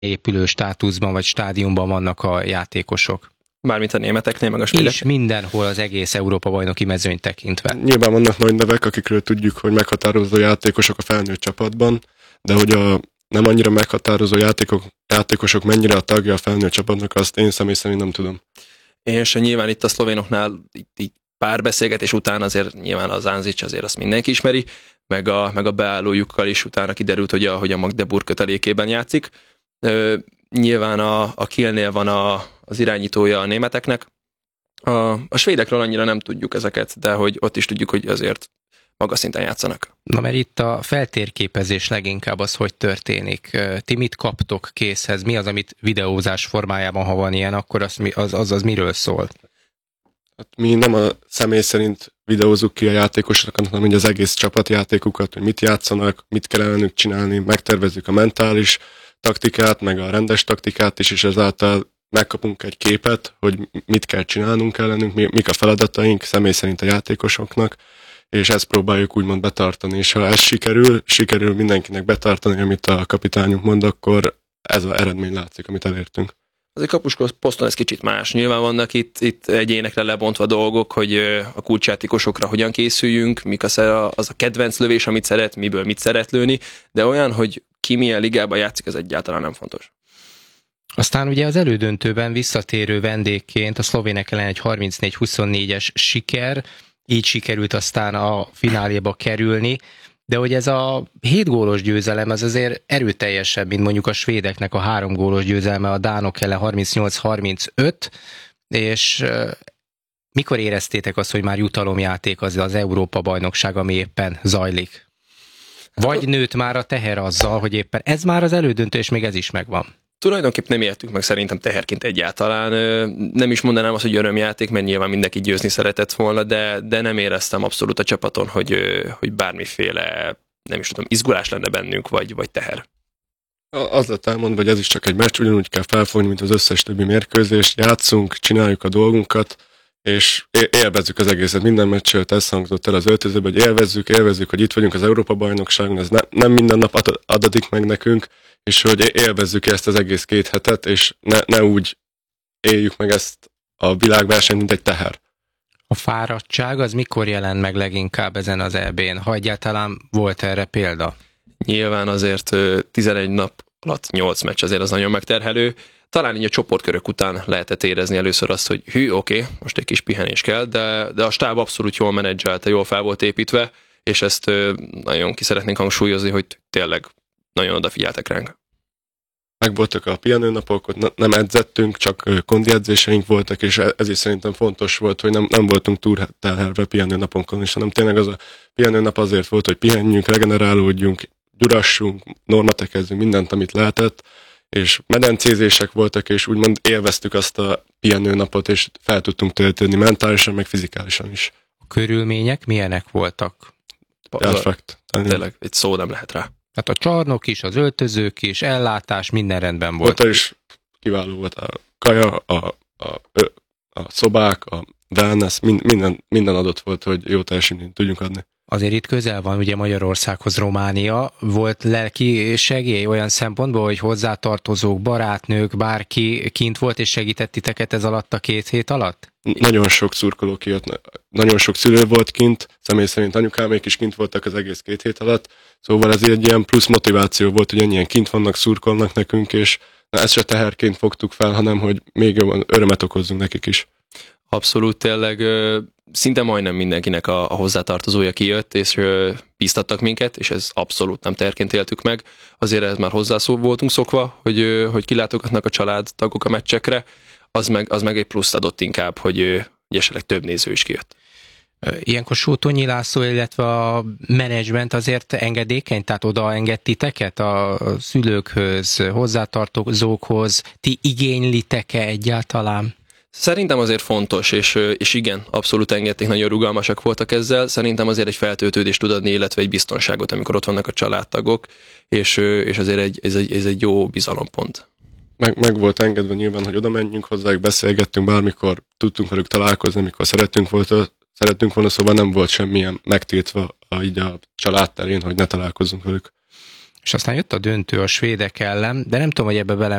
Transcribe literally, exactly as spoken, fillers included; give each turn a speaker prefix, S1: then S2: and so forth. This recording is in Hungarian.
S1: épülő státuszban vagy stádiumban vannak a játékosok.
S2: Mármint a németeknél, meg a svédek.
S1: És mindenhol az egész Európa-bajnoki mezőnyt tekintve.
S3: Nyilván vannak nagy nevek, akikről tudjuk, hogy meghatározó játékosok a felnőtt csapatban, de hogy a nem annyira meghatározó játékok, játékosok mennyire a tagja a felnőtt csapatnak, azt én személy szerint nem tudom.
S2: És nyilván itt a szlovénoknál itt, itt pár beszélgetés után azért nyilván az Anzic azért azt mindenki ismeri, meg a, meg a beállójukkal is utána kiderült, hogy a, hogy a Magdeburg kötelékében játszik. Ö, nyilván a, a Kielnél van a, az irányítója a németeknek. A, a svédekről annyira nem tudjuk ezeket, de hogy ott is tudjuk, hogy azért magas szinten játszanak.
S1: Na mert itt a feltérképezés leginkább az, hogy történik. Ti mit kaptok készhez? Mi az, amit videózás formájában, ha van ilyen, akkor az az, az, az miről szól?
S3: Hát mi nem a személy szerint videózzuk ki a játékosokat, hanem hogy az egész csapatjátékukat, hogy mit játszanak, mit kell ellenük csinálni, megtervezzük a mentális taktikát, meg a rendes taktikát is, és ezáltal megkapunk egy képet, hogy mit kell csinálnunk ellenünk, mik a feladataink személy szerint a játékosoknak, és ezt próbáljuk úgymond betartani, és ha ez sikerül, sikerül mindenkinek betartani, amit a kapitányunk mond, akkor ez az eredmény látszik, amit elértünk.
S2: Az egy kapuskos poszton ez kicsit más. Nyilván vannak itt, itt egyénekre lebontva dolgok, hogy a kulcsjátékosokra hogyan készüljünk, mik az a, az a kedvenc lövés, amit szeret, miből mit szeret lőni, de olyan, hogy ki milyen ligában játszik, ez egyáltalán nem fontos.
S1: Aztán ugye az elődöntőben visszatérő vendégként a szlovének ellen egy harmincnégy huszonnégyes siker, így sikerült aztán a fináléba kerülni, de hogy ez a hét gólos győzelem az azért erőteljesebb, mint mondjuk a svédeknek a három gólos győzelme a dánok ellen harmincnyolc harmincöt, és mikor éreztétek azt, hogy már jutalomjáték az az Európa-bajnokság, ami éppen zajlik? Vagy nőtt már a teher azzal, hogy éppen ez már az elődöntő, és még ez is megvan?
S2: Tulajdonképp nem éltük meg szerintem teherként egyáltalán. Nem is mondanám azt, hogy örömjáték, mert nyilván mindenki győzni szeretett volna, de, de nem éreztem abszolút a csapaton, hogy, hogy bármiféle, nem is tudom, izgulás lenne bennünk, vagy, vagy teher.
S3: Az lett elmondva, hogy ez is csak egy meccs, ugyanúgy kell felfogni, mint az összes többi mérkőzést. Játszunk, csináljuk a dolgunkat, és élvezzük az egészet. Minden meccsőt ez hangzott el az öltözőben, hogy élvezzük, élvezzük, hogy itt vagyunk az Európa-bajnokságon, ez ne, nem minden nap adatik meg nekünk, és hogy élvezzük ezt az egész két hetet, és ne, ne úgy éljük meg ezt a világversenyt, mint egy teher.
S1: A fáradtság az mikor jelent meg leginkább ezen az é bén, ha egyáltalán volt erre példa?
S2: Nyilván azért tizenegy nap alatt nyolc meccs azért az nagyon megterhelő. Talán így a csoportkörök után lehetett érezni először azt, hogy hű, oké, okay, most egy kis pihenés kell, de, de a stáb abszolút jól menedzselte, jól fel volt építve, és ezt nagyon ki szeretnénk hangsúlyozni, hogy tényleg nagyon odafigyeltek ránk.
S3: Megvoltak a pihenőnapok, ott nem edzettünk, csak kondi edzéseink voltak, és ez is szerintem fontos volt, hogy nem, nem voltunk túlterhelve pihenőnaponkon is, hanem tényleg az a pihenőnap azért volt, hogy pihenjünk, regenerálódjunk, gyurassunk, normatekezzünk, mindent, amit lehetett, és medencézések voltak, és úgymond élveztük azt a pihenőnapot, és fel tudtunk töltődni mentálisan, meg fizikálisan is.
S1: A körülmények milyenek voltak?
S3: Perfekt.
S2: Tényleg, egy szó nem lehet rá.
S1: Hát a csarnok is, az öltözők is, ellátás, minden rendben volt.
S3: Ott is kiváló volt a kaja, a, a, a szobák, a wellness, minden, minden adott volt, hogy jó teljesítményt tudjunk adni.
S1: Azért itt közel van ugye Magyarországhoz Románia. Volt lelki segély olyan szempontból, hogy hozzátartozók, barátnők, bárki kint volt és segített titeket ez alatt a két hét alatt?
S3: Nagyon sok szurkoló kijött, nagyon sok szülő volt kint, személy szerint anyukámék is kint voltak az egész két hét alatt, szóval ez egy ilyen plusz motiváció volt, hogy ennyien kint vannak, szurkolnak nekünk, és na, ezt se teherként fogtuk fel, hanem hogy még jobban örömet okozzunk nekik is.
S2: Abszolút, tényleg szinte majdnem mindenkinek a, a hozzátartozója kijött, és bíztattak minket, és ez abszolút nem teherként éltük meg. Azért ez már hozzászó voltunk szokva, hogy, hogy kilátogatnak a családtagok a meccsekre, az meg, az meg egy pluszt adott inkább, hogy, hogy esetleg több néző is kijött.
S1: Ilyenkor Sótonyi László, illetve a menedzsment azért engedékeny, tehát oda engedt titeket a szülőkhöz, hozzátartozókhoz, ti igénylitek-e egyáltalán?
S2: Szerintem azért fontos, és, és igen, abszolút engedték, nagyon rugalmasak voltak ezzel. Szerintem azért egy feltöltődést tud adni, illetve egy biztonságot, amikor ott vannak a családtagok, és, és azért egy, ez, egy, ez egy jó bizalompont.
S3: Meg, meg volt engedve nyilván, hogy oda menjünk hozzájuk, beszélgettünk bármikor, tudtunk velük találkozni, amikor szerettünk, volt, szerettünk volna, szóval nem volt semmilyen megtiltva a, így a családterén, hogy ne találkozzunk velük.
S1: és aztán jött a döntő a svédek ellen, de nem tudom, hogy ebbe bele